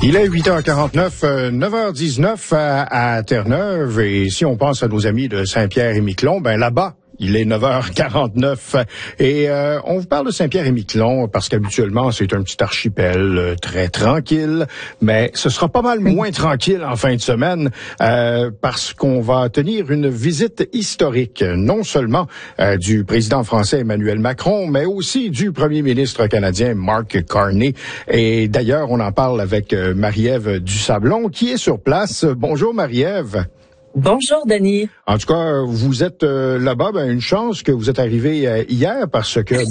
Il est 8h49, 9h19 à Terre-Neuve. Et si on pense à nos amis de Saint-Pierre-et-Miquelon, ben là-bas, il est 9h49 et on vous parle de Saint-Pierre-et-Miquelon parce qu'habituellement, c'est un petit archipel très tranquille, mais ce sera pas mal moins tranquille en fin de semaine parce qu'on va tenir une visite historique, non seulement du président français Emmanuel Macron, mais aussi du premier ministre canadien Mark Carney. Et d'ailleurs, on en parle avec Marie-Ève Dusablon qui est sur place. Bonjour Marie-Ève. Bonjour, Denis. En tout cas, vous êtes là-bas, une chance que vous êtes arrivé hier parce que,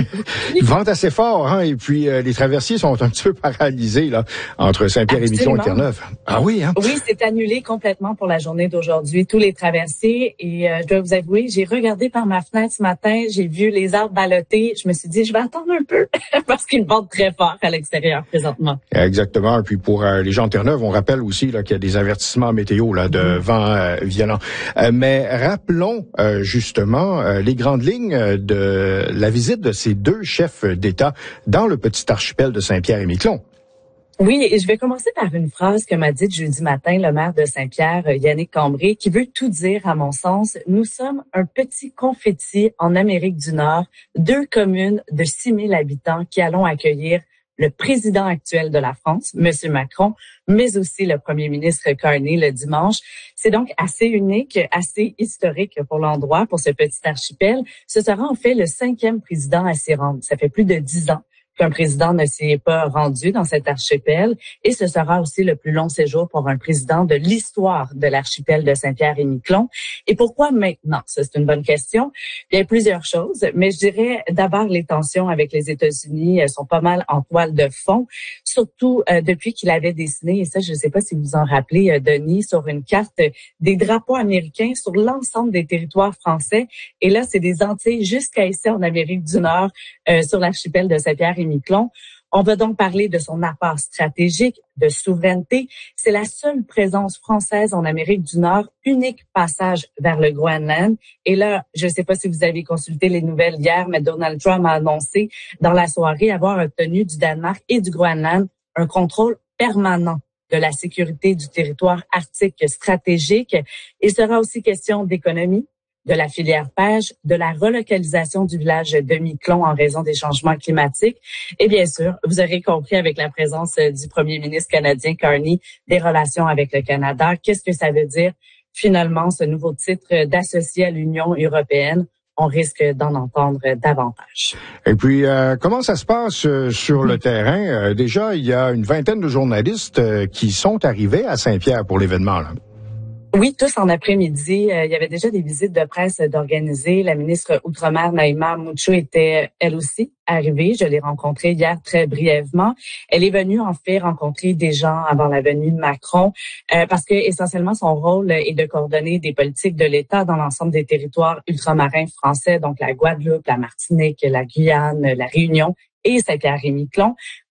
il vente assez fort, hein, et puis les traversiers sont un petit peu paralysés, là, entre Saint-Pierre-et-Miquelon et Terre-Neuve. Ah oui, hein? Oui, c'est annulé complètement pour la journée d'aujourd'hui, tous les traversiers, et je dois vous avouer, j'ai regardé par ma fenêtre ce matin, j'ai vu les arbres balloter, je me suis dit, je vais attendre un peu, parce qu'ils vendent très fort à l'extérieur présentement. Exactement, et puis pour les gens de Terre-Neuve, on rappelle aussi là qu'il y a des avertissements météo là de vent violent. Mais rappelons justement les grandes lignes de la visite de ces deux chefs d'État dans le petit archipel de Saint-Pierre-et-Miquelon. Oui, et je vais commencer par une phrase que m'a dite jeudi matin le maire de Saint-Pierre, Yannick Cambré, qui veut tout dire à mon sens. Nous sommes un petit confetti en Amérique du Nord, 2 communes de 6 000 habitants qui allons accueillir le président actuel de la France, M. Macron, mais aussi le premier ministre Carney le dimanche. C'est donc assez unique, assez historique pour l'endroit, pour ce petit archipel. Ce sera en fait le 5e président à s'y rendre. Ça fait plus de 10 ans qu'un président ne s'y est pas rendu dans cet archipel, et ce sera aussi le plus long séjour pour un président de l'histoire de l'archipel de Saint-Pierre-et-Miquelon. Et pourquoi maintenant? Ça, c'est une bonne question. Il y a plusieurs choses, mais je dirais d'abord les tensions avec les États-Unis sont pas mal en toile de fond, surtout depuis qu'il avait dessiné, et ça, je ne sais pas si vous vous en rappelez, Denis, sur une carte des drapeaux américains sur l'ensemble des territoires français. Et là, c'est des Antilles jusqu'à ici en Amérique du Nord, sur l'archipel de Saint-Pierre-et-Miquelon. On va donc parler de son apport stratégique, de souveraineté. C'est la seule présence française en Amérique du Nord, unique passage vers le Groenland. Et là, je ne sais pas si vous avez consulté les nouvelles hier, mais Donald Trump a annoncé dans la soirée avoir obtenu du Danemark et du Groenland un contrôle permanent de la sécurité du territoire arctique stratégique. Il sera aussi question d'économie, de la filière pêche, de la relocalisation du village de Miquelon en raison des changements climatiques. Et bien sûr, vous aurez compris avec la présence du premier ministre canadien Carney, des relations avec le Canada. Qu'est-ce que ça veut dire finalement ce nouveau titre d'associé à l'Union européenne? On risque d'en entendre davantage. Et puis, comment ça se passe sur le terrain? Déjà, il y a une vingtaine de journalistes qui sont arrivés à Saint-Pierre pour l'événement, là. Oui, tous en après-midi. Il y avait déjà des visites de presse d'organiser. La ministre Outre-mer, Naïma Moucho, était elle aussi arrivée. Je l'ai rencontrée hier très brièvement. Elle est venue en fait rencontrer des gens avant la venue de Macron parce que essentiellement son rôle est de coordonner des politiques de l'État dans l'ensemble des territoires ultramarins français, donc la Guadeloupe, la Martinique, la Guyane, la Réunion et Saint-Pierre-et-Miquelon.